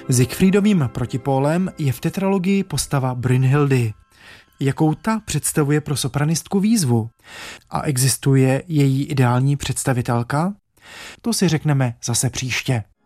Siegfriedovým protipólem je v tetralogii postava Brynhildy. Jakou ta představuje pro sopranistku výzvu? A existuje její ideální představitelka? To si řekneme zase příště.